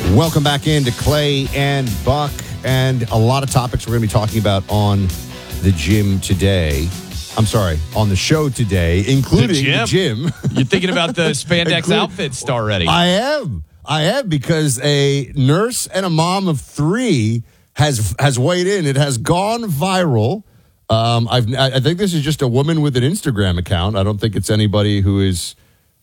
Welcome back into Clay and Buck, and a lot of topics we're going to be talking about on the gym today. I'm sorry, on the show today, including the gym. You're thinking about the spandex outfits already. I am, because a nurse and a mom of 3 has weighed in. It has gone viral. I think this is just a woman with an Instagram account. I don't think it's anybody who is...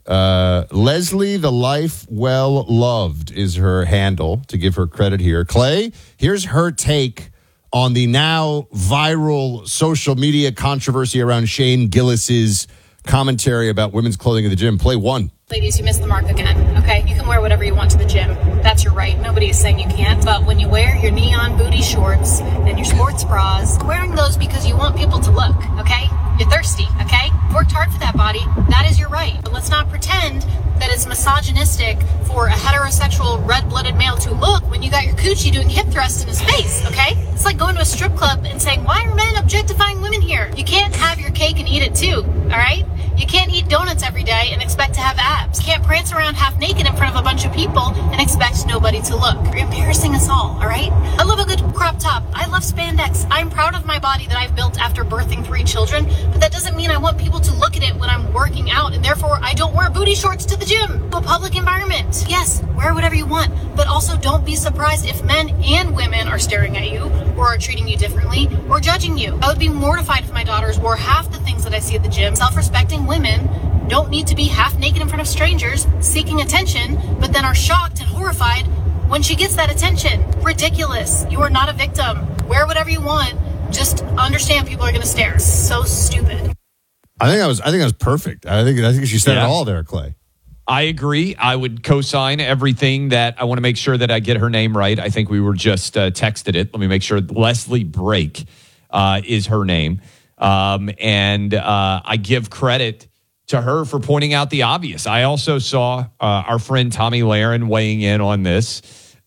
Leslie the Life Well Loved is her handle, to give her credit here. Clay, here's her take on the now viral social media controversy around Shane Gillis's commentary about women's clothing at the gym. Play 1. Ladies, you missed the mark again, okay? You can wear whatever you want to the gym. That's your right. Nobody is saying you can't. But when you wear your neon booty shorts and your sports bras, you're wearing those because you want people to look, okay? You're thirsty, okay? You worked hard for that body. That is your right. But let's not pretend that it's misogynistic for a heterosexual red-blooded male to look when you got your coochie doing hip thrusts in his face, okay? It's like going to a strip club and saying, why are men objectifying women here? You can't have your cake and eat it too, all right? You can't eat donuts every day and expect to have abs. You can't prance around half naked in front of a bunch of people and expect nobody to look. You're embarrassing us all, all right? I love a good crop top. I love spandex. I'm proud of my body that I've built after birthing 3 children, but that doesn't mean I want people to look at it when I'm working out, and therefore I don't wear booty shorts to the gym. A public environment. Yes, wear whatever you want, but also don't be surprised if men and women are staring at you or are treating you differently or judging you. I would be mortified if my daughters wore half the things that I see at the gym. Self-respecting women don't need to be half naked in front of strangers seeking attention, but then are shocked and horrified when she gets that attention. Ridiculous. You are not a victim. Wear whatever you want. Just understand people are going to stare. So stupid. I think that was perfect. I think she said it all there, Clay. I agree. I would co-sign everything that. I want to make sure that I get her name right. I think we were just texted it. Let me make sure. Leslie Brake is her name. And I give credit to her for pointing out the obvious. I also saw our friend Tommy Lahren weighing in on this.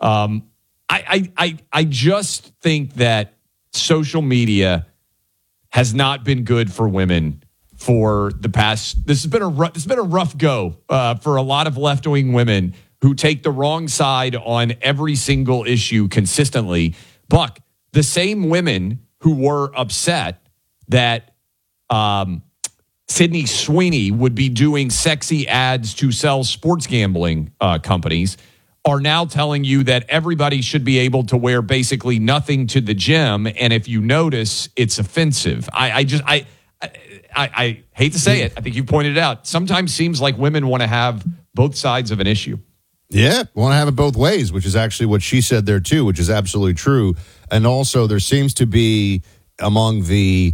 I just think that social media has not been good for women for the past. This has been a rough go for a lot of left-wing women who take the wrong side on every single issue consistently. Buck, the same women who were upset that Sydney Sweeney would be doing sexy ads to sell sports gambling companies are now telling you that everybody should be able to wear basically nothing to the gym, and if you notice, it's offensive. I hate to say it. I think you pointed it out. Sometimes seems like women want to have both sides of an issue. Yeah, want to have it both ways, which is actually what she said there too, which is absolutely true. And also, there seems to be among the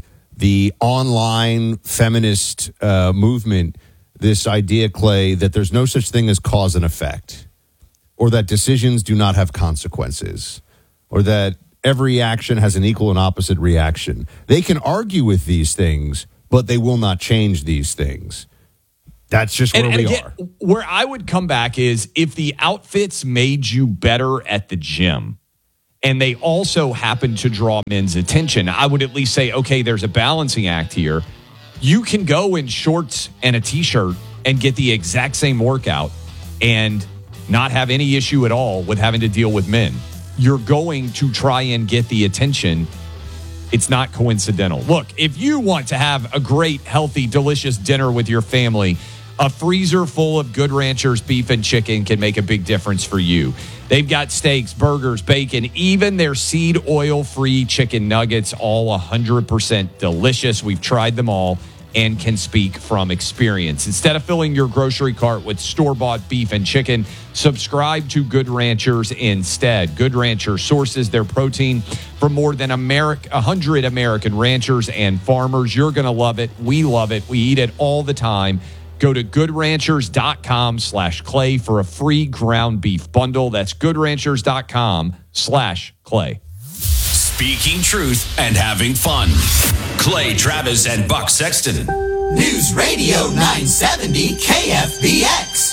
online feminist movement this idea, Clay, that there's no such thing as cause and effect, or that decisions do not have consequences, or that every action has an equal and opposite reaction. They can argue with these things, but they will not change these things. That's just where we are. Where I would come back is if the outfits made you better at the gym and they also happen to draw men's attention, I would at least say, okay, there's a balancing act here. You can go in shorts and a T-shirt and get the exact same workout and not have any issue at all with having to deal with men. You're going to try and get the attention. It's not coincidental. Look, if you want to have a great, healthy, delicious dinner with your family, a freezer full of Good Ranchers beef and chicken can make a big difference for you. They've got steaks, burgers, bacon, even their seed oil-free chicken nuggets, all 100% delicious. We've tried them all and can speak from experience. Instead of filling your grocery cart with store-bought beef and chicken, subscribe to Good Ranchers instead. Good Ranchers sources their protein from more than 100 American ranchers and farmers. You're going to love it. We love it. We eat it all the time. Go to goodranchers.com/Clay for a free ground beef bundle. That's goodranchers.com/Clay. Speaking truth and having fun. Clay Travis and Buck Sexton. News Radio 970 KFBX.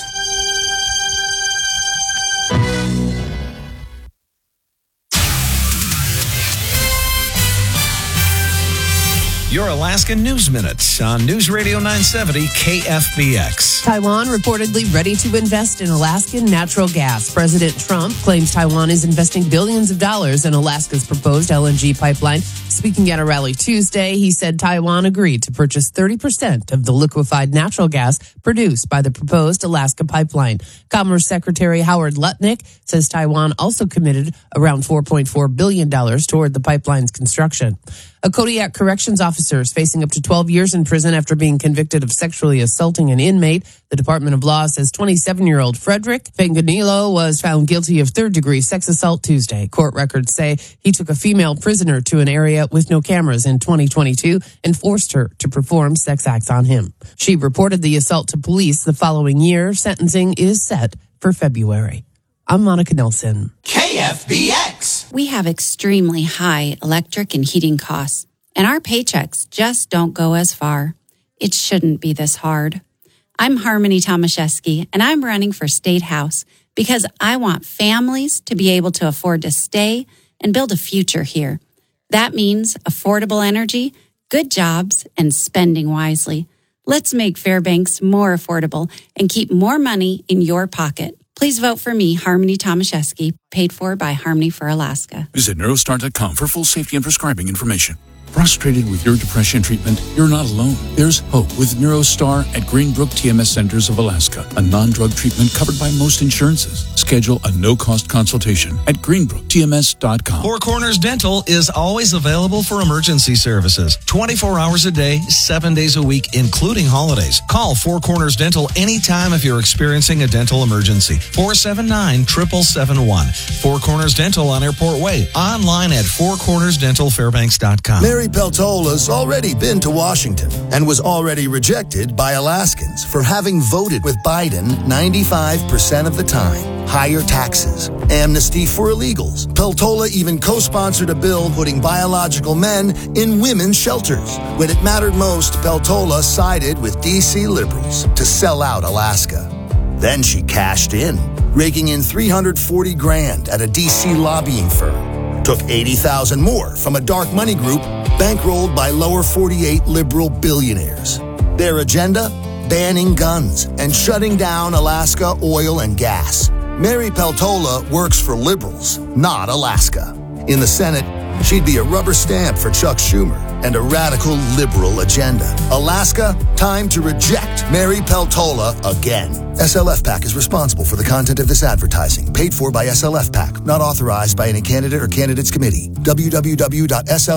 You're your Alaska News Minute on News Radio 970 KFBX. Taiwan reportedly ready to invest in Alaskan natural gas. President Trump claims Taiwan is investing billions of dollars in Alaska's proposed LNG pipeline. Speaking at a rally Tuesday, he said Taiwan agreed to purchase 30% of the liquefied natural gas produced by the proposed Alaska pipeline. Commerce Secretary Howard Lutnick says Taiwan also committed around $4.4 billion toward the pipeline's construction. A Kodiak corrections officer is facing up to 12 years in prison after being convicted of sexually assaulting an inmate. The Department of Law says 27-year-old Frederick Fanganilo was found guilty of third-degree sex assault Tuesday. Court records say he took a female prisoner to an area with no cameras in 2022 and forced her to perform sex acts on him. She reported the assault to police the following year. Sentencing is set for February. I'm Monica Nelson. KFBX. We have extremely high electric and heating costs, and our paychecks just don't go as far. It shouldn't be this hard. I'm Harmony Tomaszewski, and I'm running for State House because I want families to be able to afford to stay and build a future here. That means affordable energy, good jobs, and spending wisely. Let's make Fairbanks more affordable and keep more money in your pocket. Please vote for me, Harmony Tomaszewski, paid for by Harmony for Alaska. Visit Neurostar.com for full safety and prescribing information. Frustrated with your depression treatment? You're not alone. There's hope with Neurostar at Greenbrook TMS Centers of Alaska, a non-drug treatment covered by most insurances. Schedule a no-cost consultation at greenbrooktms.com. Four Corners Dental is always available for emergency services. 24 hours a day, 7 days a week, including holidays. Call Four Corners Dental anytime if you're experiencing a dental emergency. 479-7771. Four Corners Dental on Airport Way. Online at fourcornersdentalfairbanks.com. Mary Peltola's already been to Washington and was already rejected by Alaskans for having voted with Biden 95% of the time. Higher taxes, amnesty for illegals. Peltola even co-sponsored a bill putting biological men in women's shelters. When it mattered most, Peltola sided with D.C. liberals to sell out Alaska. Then she cashed in, raking in $340,000 at a D.C. lobbying firm. Took $80,000 more from a dark money group bankrolled by lower 48 liberal billionaires. Their agenda? Banning guns and shutting down Alaska oil and gas. Mary Peltola works for liberals, not Alaska. In the Senate, she'd be a rubber stamp for Chuck Schumer and a radical liberal agenda. Alaska, time to reject Mary Peltola again. SLF PAC is responsible for the content of this advertising, paid for by SLF PAC, not authorized by any candidate or candidates committee. www.sl